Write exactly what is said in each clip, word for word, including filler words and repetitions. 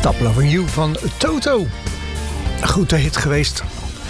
Stop Loving You van Toto. Een grote hit geweest.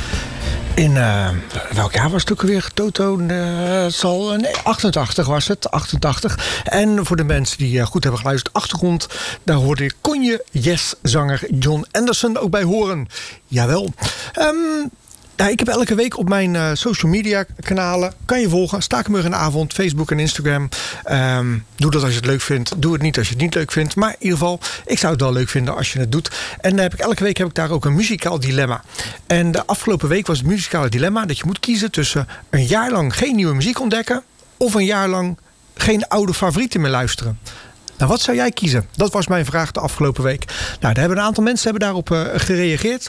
In uh, welk jaar was het ook alweer? Toto, uh, het zal, nee, achtentachtig was het. achtentachtig. En voor de mensen die uh, goed hebben geluisterd, achtergrond, daar hoorde je Konje Yes-zanger John Anderson ook bij horen. Jawel. Um, Ja, ik heb elke week op mijn uh, social media kanalen, kan je volgen, Stakenburg in de Avond, Facebook en Instagram. Um, doe dat als je het leuk vindt. Doe het niet als je het niet leuk vindt. Maar in ieder geval, ik zou het wel leuk vinden als je het doet. En uh, heb ik, elke week heb ik daar ook een muzikaal dilemma. En de afgelopen week was het muzikale dilemma dat je moet kiezen tussen een jaar lang geen nieuwe muziek ontdekken of een jaar lang geen oude favorieten meer luisteren. Nou, wat zou jij kiezen? Dat was mijn vraag de afgelopen week. Nou, daar hebben een aantal mensen hebben daarop uh, gereageerd.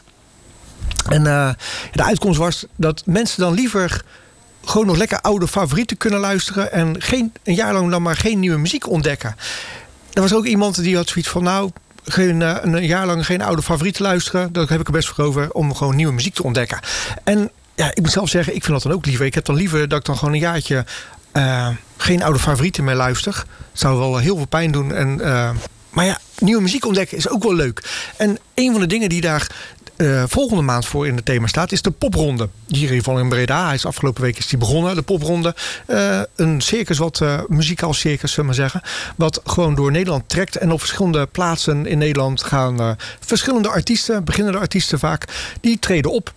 En uh, de uitkomst was dat mensen dan liever gewoon nog lekker oude favorieten kunnen luisteren en geen, een jaar lang dan maar geen nieuwe muziek ontdekken. Er was ook iemand die had zoiets van, nou, geen, uh, een jaar lang geen oude favorieten luisteren. Daar heb ik er best voor over om gewoon nieuwe muziek te ontdekken. En ja, ik moet zelf zeggen, ik vind dat dan ook liever. Ik heb dan liever dat ik dan gewoon een jaartje uh, geen oude favorieten meer luister. Het zou wel heel veel pijn doen. En, uh, maar ja, nieuwe muziek ontdekken is ook wel leuk. En een van de dingen die daar Uh, volgende maand voor in het thema staat, is de popronde. Hier in ieder geval in Breda. Hij is afgelopen week is die begonnen, de popronde. Uh, een circus, wat uh, muzikaal circus, zullen we maar zeggen. Wat gewoon door Nederland trekt. En op verschillende plaatsen in Nederland gaan uh, verschillende artiesten, beginnende artiesten vaak, die treden op.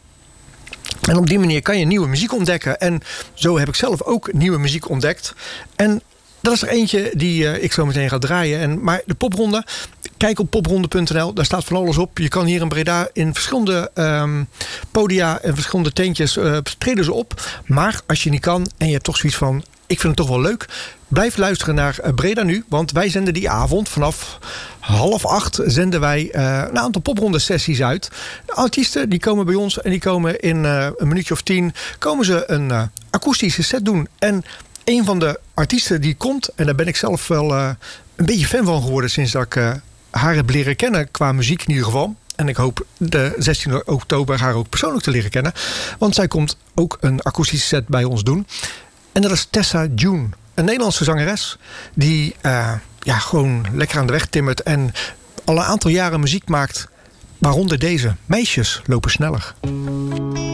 En op die manier kan je nieuwe muziek ontdekken. En zo heb ik zelf ook nieuwe muziek ontdekt. En dat is er eentje die uh, ik zo meteen ga draaien. En, maar de popronde, kijk op popronde punt n l, daar staat van alles op. Je kan hier in Breda in verschillende um, podia en verschillende tentjes uh, treden ze op. Maar als je niet kan en je hebt toch zoiets van, ik vind het toch wel leuk, blijf luisteren naar uh, Breda Nu. Want wij zenden die avond vanaf half acht zenden wij uh, een aantal popronde sessies uit. De artiesten die komen bij ons en die komen in uh, een minuutje of tien komen ze een uh, akoestische set doen. En een van de artiesten die komt, en daar ben ik zelf wel uh, een beetje fan van geworden sinds dat ik uh, haar heb leren kennen qua muziek in ieder geval. En ik hoop de zestiende oktober haar ook persoonlijk te leren kennen. Want zij komt ook een akoestische set bij ons doen. En dat is Tessa June, een Nederlandse zangeres die uh, ja, gewoon lekker aan de weg timmert en al een aantal jaren muziek maakt. Waaronder deze, Meisjes lopen sneller.